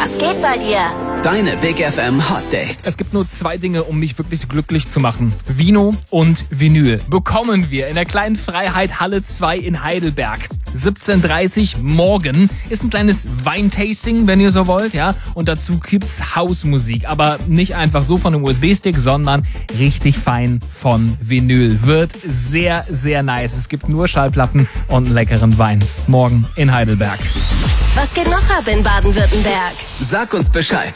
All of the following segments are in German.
Was geht bei dir? Deine Big FM Hot Dates. Es gibt nur 2 Dinge, um mich wirklich glücklich zu machen. Vino und Vinyl. Bekommen wir in der kleinen Freiheit Halle 2 in Heidelberg. 17:30 morgen ist ein kleines Weintasting, wenn ihr so wollt, ja. Und dazu gibt's Hausmusik. Aber nicht einfach so von einem USB-Stick, sondern richtig fein von Vinyl. Wird sehr, sehr nice. Es gibt nur Schallplatten und einen leckeren Wein. Morgen in Heidelberg. Was geht noch ab in Baden-Württemberg? Sag uns Bescheid.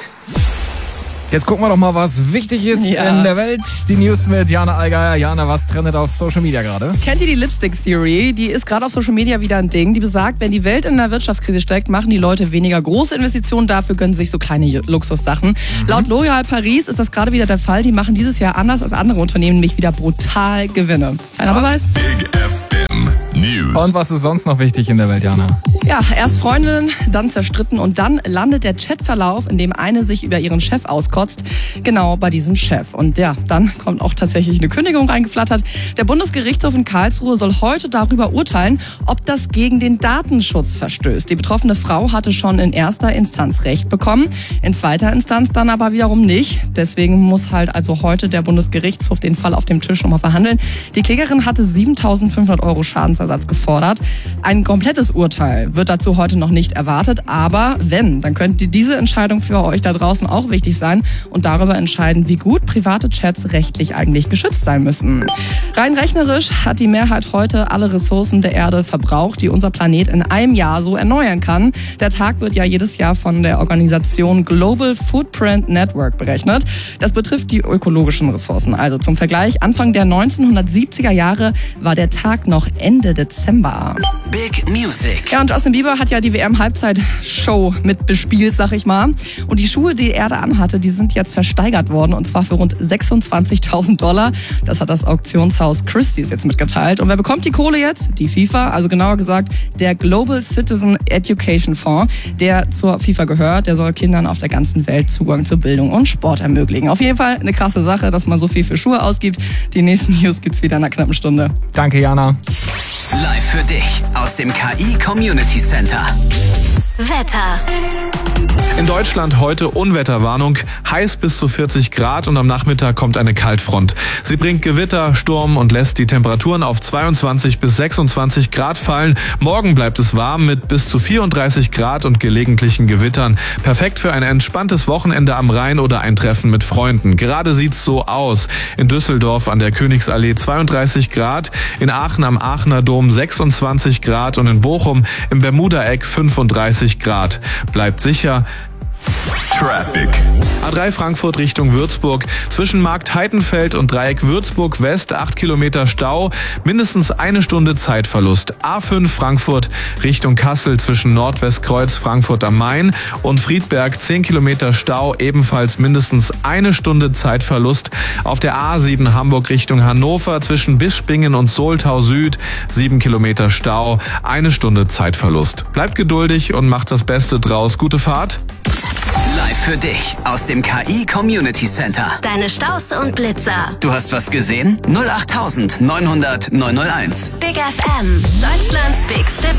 Jetzt gucken wir doch mal, was wichtig ist in der Welt. Die News mit Jana Allgeier. Jana, was trendet auf Social Media gerade? Kennt ihr die Lipstick Theory? Die ist gerade auf Social Media wieder ein Ding. Die besagt, wenn die Welt in der Wirtschaftskrise steckt, machen die Leute weniger große Investitionen. Dafür gönnen sie sich so kleine Luxussachen. Laut L'Oréal Paris ist das gerade wieder der Fall. Die machen dieses Jahr anders als andere Unternehmen nämlich wieder brutal Gewinne. Keiner Beweis? Big FM News. Und was ist sonst noch wichtig in der Welt, Jana? Ja, erst Freundinnen, dann zerstritten und dann landet der Chatverlauf, in dem eine sich über ihren Chef auskotzt, genau bei diesem Chef. Und ja, dann kommt auch tatsächlich eine Kündigung reingeflattert. Der Bundesgerichtshof in Karlsruhe soll heute darüber urteilen, ob das gegen den Datenschutz verstößt. Die betroffene Frau hatte schon in erster Instanz Recht bekommen, in zweiter Instanz dann aber wiederum nicht. Deswegen muss halt also heute der Bundesgerichtshof den Fall auf dem Tisch nochmal verhandeln. Die Klägerin hatte 7.500 € Schadensersatz gefordert. Ein komplettes Urteil wird dazu heute noch nicht erwartet, aber wenn, dann könnte diese Entscheidung für euch da draußen auch wichtig sein und darüber entscheiden, wie gut private Chats rechtlich eigentlich geschützt sein müssen. Rein rechnerisch hat die Mehrheit heute alle Ressourcen der Erde verbraucht, die unser Planet in einem Jahr so erneuern kann. Der Tag wird ja jedes Jahr von der Organisation Global Footprint Network berechnet. Das betrifft die ökologischen Ressourcen. Also zum Vergleich, Anfang der 1970er Jahre war der Tag noch Ende Dezember. Big Music. Ja, und Justin Bieber hat ja die WM-Halbzeitshow mit bespielt, sag ich mal. Und die Schuhe, die er da anhatte, die sind jetzt versteigert worden. Und zwar für rund $26.000. Das hat das Auktionshaus Christie's jetzt mitgeteilt. Und wer bekommt die Kohle jetzt? Die FIFA, also genauer gesagt der Global Citizen Education Fonds, der zur FIFA gehört. Der soll Kindern auf der ganzen Welt Zugang zu Bildung und Sport ermöglichen. Auf jeden Fall eine krasse Sache, dass man so viel für Schuhe ausgibt. Die nächsten News gibt's wieder in einer knappen Stunde. Danke, Jana. Live für dich aus dem KI Community Center. Wetter. In Deutschland heute Unwetterwarnung, heiß bis zu 40 Grad und am Nachmittag kommt eine Kaltfront. Sie bringt Gewitter, Sturm und lässt die Temperaturen auf 22 bis 26 Grad fallen. Morgen bleibt es warm mit bis zu 34 Grad und gelegentlichen Gewittern. Perfekt für ein entspanntes Wochenende am Rhein oder ein Treffen mit Freunden. Gerade sieht's so aus. In Düsseldorf an der Königsallee 32 Grad, in Aachen am Aachener Dom 26 Grad und in Bochum im Bermuda-Eck 35 Grad. Bleibt sicher. Traffic. A3 Frankfurt Richtung Würzburg. Zwischen Markt Heidenfeld und Dreieck Würzburg West 8 Kilometer Stau. Mindestens 1 Stunde Zeitverlust. A5 Frankfurt Richtung Kassel zwischen Nordwestkreuz Frankfurt am Main und Friedberg 10 Kilometer Stau. Ebenfalls mindestens 1 Stunde Zeitverlust. Auf der A7 Hamburg Richtung Hannover zwischen Bispingen und Soltau Süd 7 Kilometer Stau. 1 Stunde Zeitverlust. Bleibt geduldig und macht das Beste draus. Gute Fahrt. Live für dich aus dem KI Community Center. Deine Staus und Blitzer. Du hast was gesehen? 08900 901. Big FM. Deutschlands bigste